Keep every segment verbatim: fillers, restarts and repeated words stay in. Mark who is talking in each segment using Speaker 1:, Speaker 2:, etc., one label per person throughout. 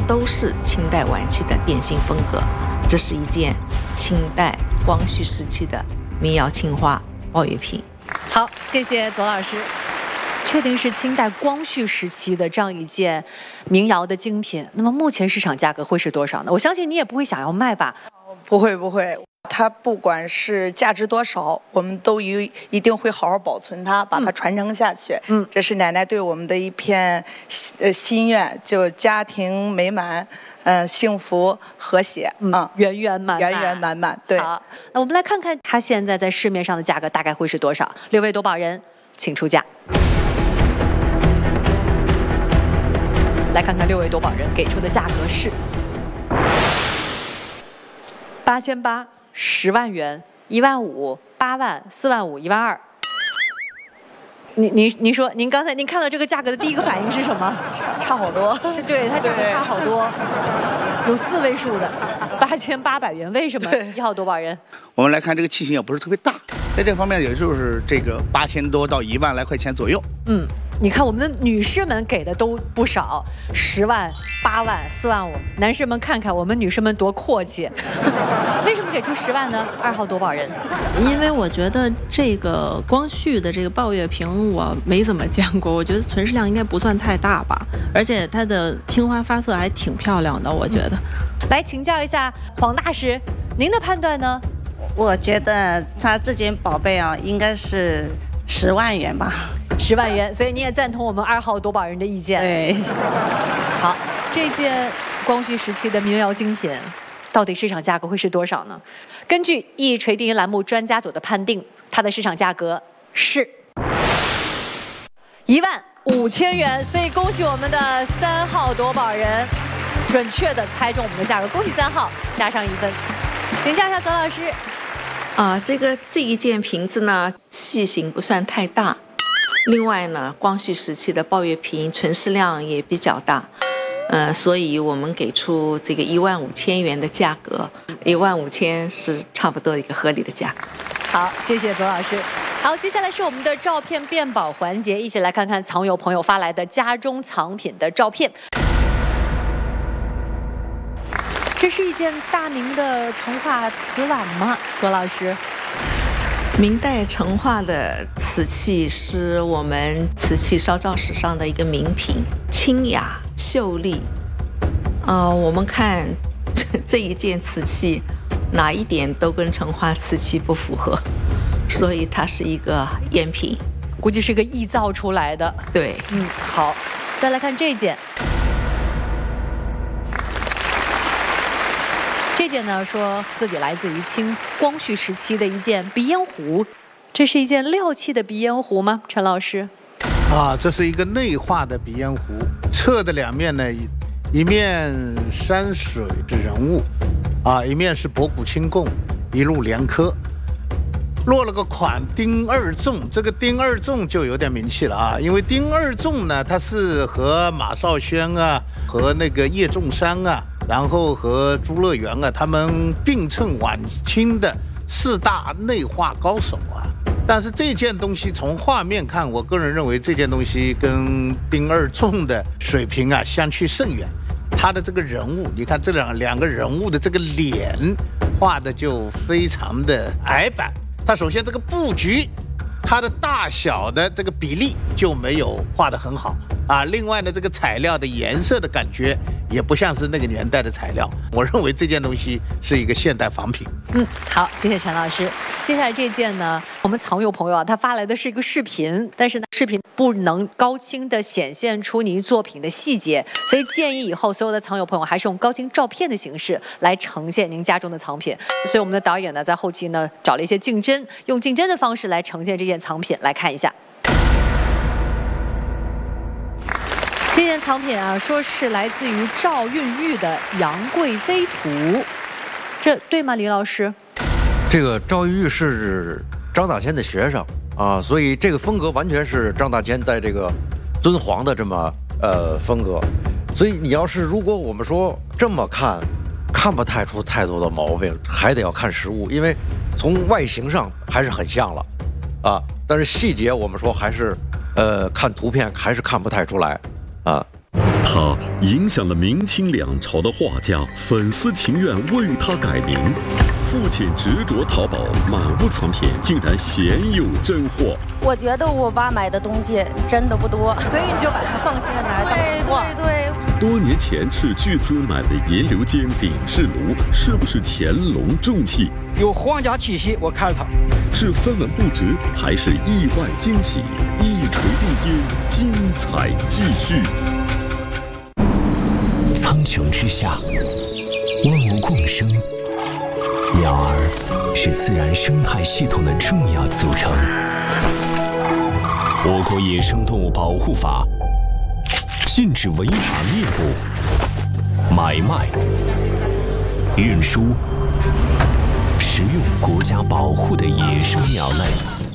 Speaker 1: 都是清代晚期的典型风格。这是一件清代光绪时期的民窑青花抱月瓶。
Speaker 2: 好，谢谢左老师。确定是清代光绪时期的这样一件民窑的精品，那么目前市场价格会是多少呢？我相信你也不会想要卖吧？
Speaker 3: 不会不会，它不管是价值多少，我们都一一定会好好保存它，把它传承下去。嗯，这是奶奶对我们的一片呃心愿，就家庭美满，嗯、呃，幸福和谐，嗯，
Speaker 2: 嗯圆圆满满，
Speaker 3: 圆圆满满。对。
Speaker 2: 好，那我们来看看它现在在市面上的价格大概会是多少？六位夺宝人，请出价。来看看六位夺宝人给出的价格是八千八、十万元、一万五、八万、四万五、一万二。您您您说，您刚才您看到这个价格的第一个反应是什么？
Speaker 3: 差差好多，
Speaker 2: 是对，它价格差好多，有四位数的，八千八百元。为什么？一号夺宝人，
Speaker 4: 我们来看这个器型也不是特别大，在这方面也就是这个八千多到一万来块钱左右。
Speaker 2: 嗯。你看，我们的女士们给的都不少，十万、八万、四万五。男士们看看，我们女士们多阔气。为什么给出十万呢？二号夺宝人，
Speaker 5: 因为我觉得这个光绪的这个抱月瓶我没怎么见过，我觉得存世量应该不算太大吧，而且它的青花发色还挺漂亮的，我觉得。
Speaker 2: 嗯、来请教一下黄大师，您的判断呢？
Speaker 6: 我觉得它这件宝贝啊，应该是十万元吧。
Speaker 2: 十万元，所以你也赞同我们二号夺宝人的意见。
Speaker 6: 对，
Speaker 2: 好，这件光绪时期的民窑精品，到底市场价格会是多少呢？根据一锤定音栏目专家组的判定，它的市场价格是一万五千元。所以恭喜我们的三号夺宝人，准确的猜中我们的价格，恭喜三号，加上一分。请教一下左老师。
Speaker 1: 啊，这个这一件瓶子呢，器型不算太大。另外呢，光绪时期的抱月瓶存世量也比较大，呃，所以我们给出这个一万五千元的价格，一万五千是差不多一个合理的价格。
Speaker 2: 好，谢谢左老师。好，接下来是我们的照片辨宝环节，一起来看看藏友朋友发来的家中藏品的照片。这是一件大明的成化瓷碗吗？左老师。
Speaker 1: 明代成化的瓷器是我们瓷器烧造史上的一个名品，清雅秀丽。呃，我们看这这一件瓷器，哪一点都跟成化瓷器不符合，所以它是一个赝品，
Speaker 2: 估计是一个臆造出来的。
Speaker 1: 对，
Speaker 2: 嗯，好，再来看这件。这件呢，说自己来自于清光绪时期的一件鼻烟壶，这是一件料器的鼻烟壶吗？陈老师？
Speaker 7: 啊，这是一个内画的鼻烟壶，侧的两面呢，一面山水是人物，啊，一面是博古清贡，一路连科。落了个款丁二纵，这个丁二纵就有点名气了啊，因为丁二纵呢，他是和马绍轩啊，和那个叶仲山啊，然后和朱乐元啊，他们并称晚清的四大内画高手啊。但是这件东西从画面看，我个人认为这件东西跟丁二纵的水平啊相去甚远。他的这个人物，你看这两两个人物的这个脸画的就非常的矮板。它首先这个布局，它的大小的这个比例就没有画得很好啊。另外呢，这个材料的颜色的感觉也不像是那个年代的材料。我认为这件东西是一个现代仿品。
Speaker 2: 嗯，好，谢谢陈老师。接下来这件呢，我们藏友朋友啊，他发来的是一个视频，但是呢，视频不能高清的显现出您作品的细节，所以建议以后所有的藏友朋友还是用高清照片的形式来呈现您家中的藏品。所以我们的导演呢，在后期呢找了一些竞争，用竞争的方式来呈现这件藏品，来看一下。这件藏品啊，说是来自于赵韵玉的《杨贵妃图》，这对吗，李老师？
Speaker 8: 这个赵玉是张大千的学生啊，所以这个风格完全是张大千在这个敦煌的这么呃风格。所以你要是如果我们说这么看，看不太出太多的毛病，还得要看实物，因为从外形上还是很像了啊，但是细节我们说还是呃看图片还是看不太出来啊。
Speaker 9: 他影响了明清两朝的画家，粉丝情愿为他改名。父亲执着淘宝，满屋藏品，竟然鲜有真货。
Speaker 10: 我觉得我爸买的东西真的不多，
Speaker 2: 所以你就把它放心的拿来当画。
Speaker 10: 对对对。
Speaker 9: 多年前斥巨资买的银鎏间鼎式炉，是不是乾隆重器？
Speaker 11: 有皇家气息，我看着它。
Speaker 9: 是分文不值，还是意外惊喜？一锤定音，精彩继续。
Speaker 12: 苍穹之下，万物共生。鸟儿是自然生态系统的重要组成。我国野生动物保护法禁止违法猎捕、买卖、运输、食用国家保护的野生鸟类。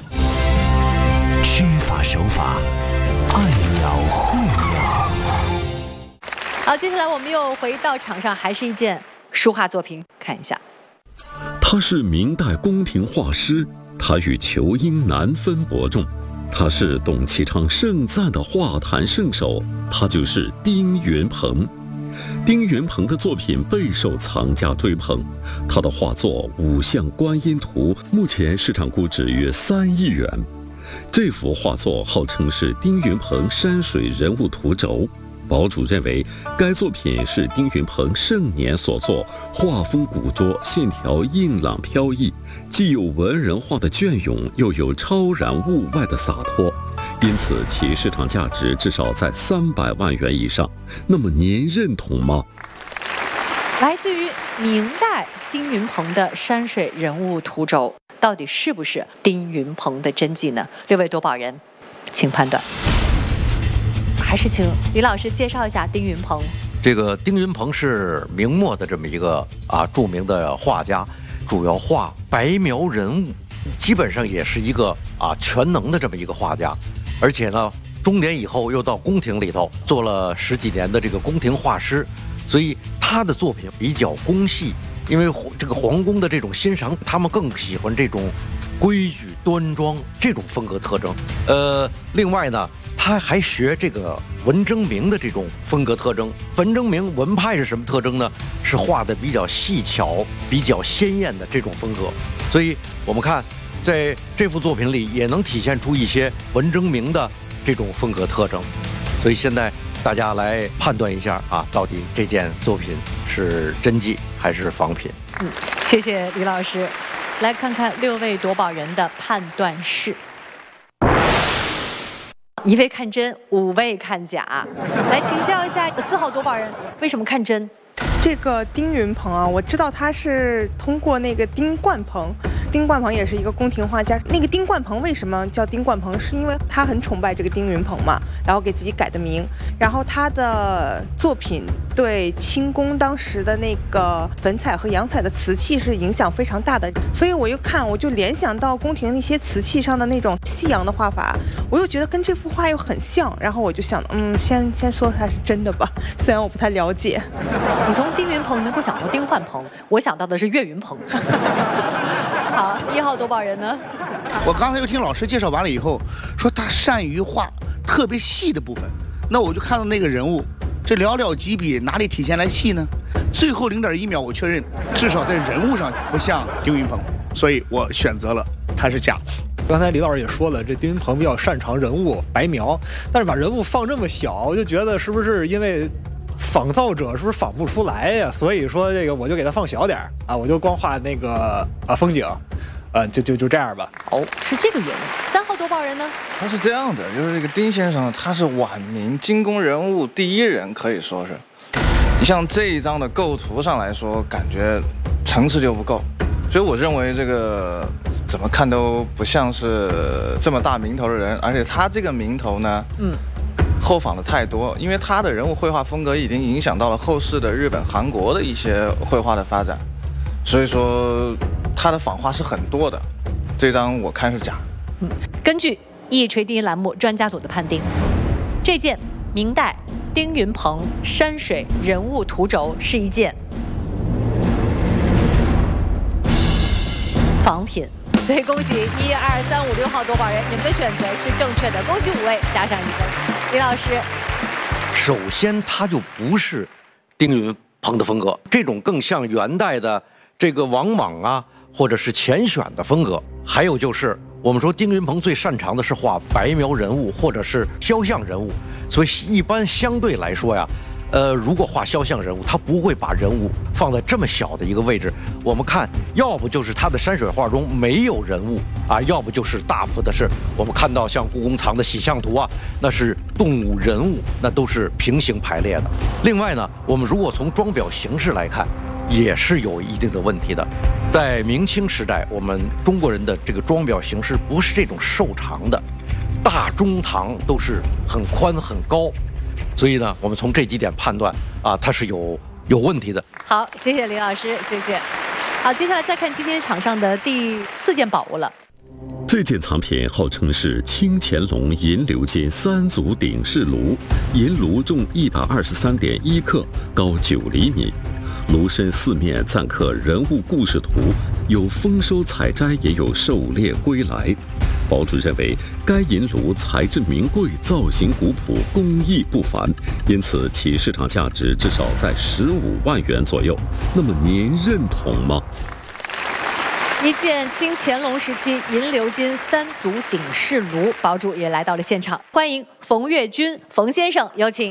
Speaker 12: 知法守法，爱鸟护鸟。
Speaker 2: 好，接下来我们又回到场上，还是一件书画作品，看一下。
Speaker 9: 他是明代宫廷画师，他与仇英难分伯仲。他是董其昌盛赞的画坛圣手，他就是丁云鹏。丁云鹏的作品备受藏家追捧，他的画作《五象观音图》目前市场估值约三亿元。这幅画作号称是丁云鹏山水人物图轴。堡主认为，该作品是丁云鹏盛年所作，画风古拙，线条硬朗飘逸，既有文人画的隽永，又有超然物外的洒脱，因此其市场价值至少在三百万元以上。那么您认同吗？
Speaker 2: 来自于明代丁云鹏的山水人物图轴，到底是不是丁云鹏的真迹呢？六位夺宝人，请判断。还是请李老师介绍一下丁云鹏。
Speaker 8: 这个丁云鹏是明末的这么一个啊著名的画家，主要画白描人物，基本上也是一个啊全能的这么一个画家。而且呢，中年以后又到宫廷里头做了十几年的这个宫廷画师，所以他的作品比较宫细，因为这个皇宫的这种欣赏，他们更喜欢这种规矩端庄这种风格特征。呃，另外呢，他还学这个文征明的这种风格特征。文征明文派是什么特征呢？是画的比较细巧、比较鲜艳的这种风格。所以我们看，在这幅作品里也能体现出一些文征明的这种风格特征。所以现在大家来判断一下啊，到底这件作品是真迹还是仿品？
Speaker 2: 嗯，谢谢李老师。来看看六位夺宝人的判断是。一位看真，五位看假。来请教一下四号夺宝人，为什么看真？
Speaker 13: 这个丁云鹏啊，我知道他是通过那个丁冠鹏，丁冠鹏也是一个宫廷画家。那个丁冠鹏为什么叫丁冠鹏？是因为他很崇拜这个丁云鹏嘛，然后给自己改的名。然后他的作品对清宫当时的那个粉彩和洋彩的瓷器是影响非常大的，所以我又看，我就联想到宫廷那些瓷器上的那种西洋的画法，我又觉得跟这幅画又很像，然后我就想，嗯，先先说它是真的吧，虽然我不太了解。
Speaker 2: 你从丁云鹏能够想到丁焕鹏，我想到的是岳云鹏。好，一号夺宝人呢？
Speaker 4: 我刚才又听老师介绍完了以后，说他善于画特别细的部分，那我就看到那个人物，这寥寥几笔哪里体现来细呢？最后零点一秒，我确认至少在人物上不像丁云鹏，所以我选择了他是假。
Speaker 14: 刚才李老师也说了，这丁云鹏比较擅长人物白描，但是把人物放这么小，我就觉得是不是因为仿造者是不是仿不出来呀？所以说这个我就给他放小点啊，我就光画那个啊风景，呃，就就就这样吧。
Speaker 2: 哦，是这个原因。三号夺宝人呢？
Speaker 15: 他是这样的，就是这个丁先生，他是晚明精工人物第一人，可以说是。你像这一张的构图上来说，感觉层次就不够，所以我认为这个怎么看都不像是这么大名头的人，而且他这个名头呢，嗯。后仿的太多，因为他的人物绘画风格已经影响到了后世的日本、韩国的一些绘画的发展，所以说他的仿画是很多的。这张我看是假。
Speaker 2: 嗯，根据一锤定音栏目专家组的判定，这件明代丁云鹏山水人物图轴是一件仿品。所以恭喜一二三五六号夺宝人，你们的选择是正确的，恭喜五位加上一分。李老师，
Speaker 8: 首先它就不是丁云鹏的风格，这种更像元代的这个王莽啊，或者是钱选的风格。还有就是我们说丁云鹏最擅长的是画白描人物或者是肖像人物，所以一般相对来说呀，呃，如果画肖像人物，他不会把人物放在这么小的一个位置。我们看，要不就是他的山水画中没有人物啊，要不就是大幅的是我们看到像故宫藏的洗象图啊，那是动物人物，那都是平行排列的。另外呢，我们如果从装裱形式来看，也是有一定的问题的。在明清时代，我们中国人的这个装裱形式不是这种瘦长的，大中堂都是很宽很高。所以呢，我们从这几点判断啊，它是有有问题的。
Speaker 2: 好，谢谢林老师，谢谢。好，接下来再看今天场上的第四件宝物了。
Speaker 9: 这件藏品号称是清乾隆银鎏金三足鼎式炉，银炉重一百二十三点一克，高九厘米。炉身四面暂刻人物故事图，有丰收采摘，也有狩猎归来。宝主认为该银炉材质名贵，造型古朴，工艺不凡，因此其市场价值至少在十五万元左右。那么您认同吗？
Speaker 2: 一件清乾隆时期银鎏金三足鼎式炉，宝主也来到了现场，欢迎冯岳军冯先生，有请。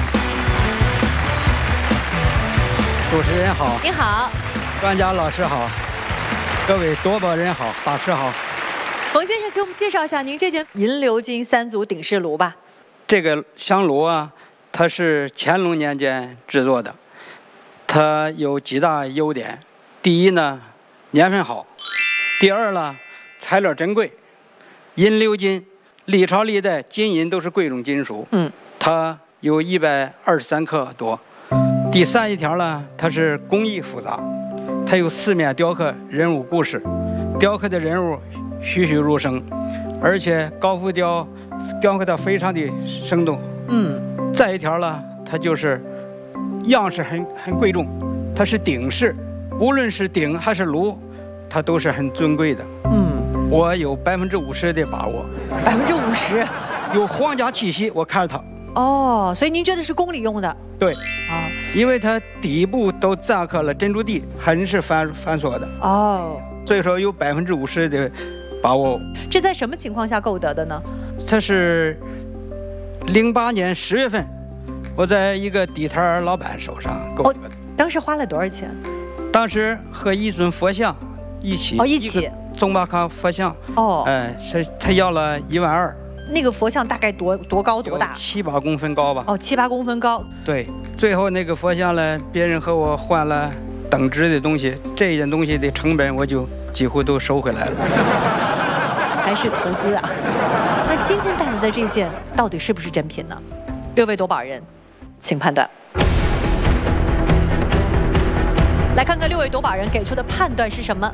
Speaker 11: 主持人好，
Speaker 2: 你好，
Speaker 11: 专家老师好，各位夺宝人好，法师好。
Speaker 2: 冯先生给我们介绍一下您这件银鎏金三足鼎式炉吧。
Speaker 11: 这个香炉啊，它是乾隆年间制作的，它有几大优点。第一呢，年份好；第二呢，材料珍贵。银鎏金，历朝历代金银都是贵重金属，嗯，它有一百二十三克多。第三一条呢，它是工艺复杂，它有四面雕刻人物故事，雕刻的人物栩栩如生，而且高浮雕雕刻的非常的生动。嗯，再一条呢，它就是样式很很贵重，它是鼎式，无论是鼎还是炉，它都是很尊贵的。嗯，我有百分之五十的把握。
Speaker 2: 百分之五十，
Speaker 11: 有皇家气息，我看着它。
Speaker 2: 哦，所以您觉得是宫里用的？
Speaker 11: 对，啊，因为它底部都錾刻了珍珠地，很是繁繁琐的。哦，所以说有百分之五十的把握。
Speaker 2: 这在什么情况下购得的呢？
Speaker 11: 它是零八年十月份，我在一个地摊老板手上购得的。哦，
Speaker 2: 当时花了多少钱？
Speaker 11: 当时和一尊佛像一起。
Speaker 2: 哦，一起。
Speaker 11: 宗巴卡佛像。哦。哎，他他要了一万二。
Speaker 2: 那个佛像大概多多高多大？
Speaker 11: 七八公分高吧。
Speaker 2: 哦，七八公分高。
Speaker 11: 对，最后那个佛像呢，别人和我换了等值的东西，这件东西的成本我就几乎都收回来了。
Speaker 2: 还是投资啊？那今天带来的这件到底是不是真品呢？六位夺宝人，请判断。来看看六位夺宝人给出的判断是什么？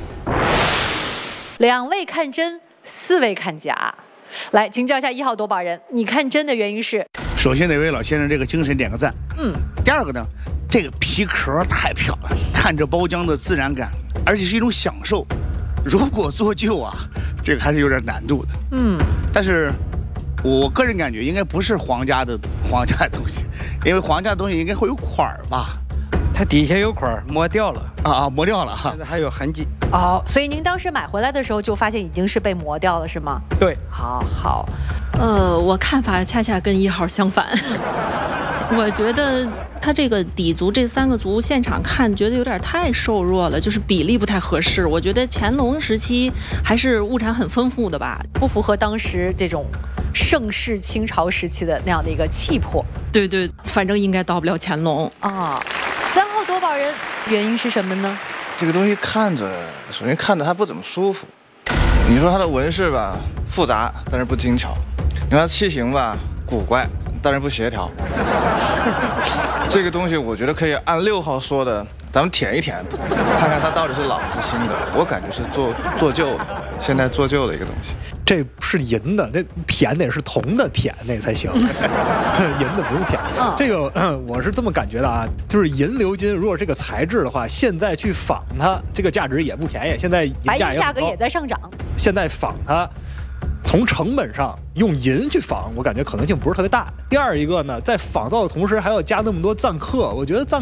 Speaker 2: 两位看真，四位看假。来，请教一下一号夺宝人，你看真的原因是？
Speaker 4: 首先得为老先生这个精神点个赞。嗯。第二个呢，这个皮壳太漂亮，看着包浆的自然感，而且是一种享受。如果做旧啊，这个还是有点难度的。嗯。但是，我个人感觉应该不是皇家的皇家的东西，因为皇家的东西应该会有款儿吧。
Speaker 11: 它底下有块磨掉了
Speaker 4: 啊啊，磨掉了哈，
Speaker 11: 现在还有痕迹。
Speaker 2: 哦，所以您当时买回来的时候就发现已经是被磨掉了，是吗？
Speaker 11: 对，
Speaker 2: 好好。
Speaker 5: 呃，我看法恰恰跟一号相反。我觉得它这个底足这三个足现场看觉得有点太瘦弱了，就是比例不太合适。我觉得乾隆时期还是物产很丰富的吧，
Speaker 2: 不符合当时这种盛世清朝时期的那样的一个气魄。
Speaker 5: 对对，反正应该到不了乾隆
Speaker 2: 啊。三号夺宝人，原因是什么呢？
Speaker 15: 这个东西看着，首先看着它不怎么舒服。你说它的纹饰吧，复杂但是不精巧；你说它器型吧，古怪但是不协调。这个东西我觉得可以按六号说的，咱们舔一舔，看看它到底是老还是新的。我感觉是做做旧的，现在做旧的一个东西。
Speaker 14: 这是银的，那舔得是铜的舔那才行，银的不用舔。嗯、这个、呃、我是这么感觉的啊，就是银鎏金，如果这个材质的话，现在去仿它，这个价值也不便宜。现在银价也
Speaker 2: 价格也在上涨。
Speaker 14: 现在仿它，从从成本上用银去仿，我感觉可能性不是特别大。第二一个呢，在仿造的同时还要加那么多赞刻，我觉得赞